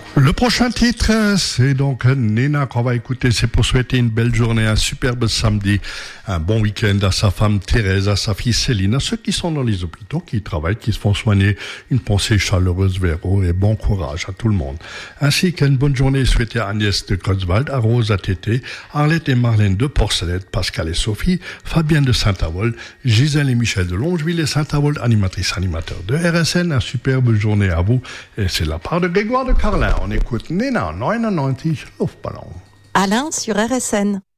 Le prochain titre, c'est donc Nena qu'on va écouter. C'est pour souhaiter une belle journée, un superbe samedi, un bon week-end à sa femme Thérèse, à sa fille Céline, à ceux qui sont dans les hôpitaux, qui travaillent, qui se font soigner. Une pensée chaleureuse vers eux et bon courage à tout le monde. Ainsi qu'une bonne journée souhaitée à Agnès de Cotswald, à Rose à Tété, Arlette et Marlène de Porcelette, Pascal et Sophie, Fabienne de Saint-Avold, Gisèle et Michel de Longeville et Saint-Avold, animatrice animateur de RSN. Un superbe journée à vous. Et c'est de la part de Grégoire de Carlin. On écoute Nena 99 Luftballon. Alain sur RSN.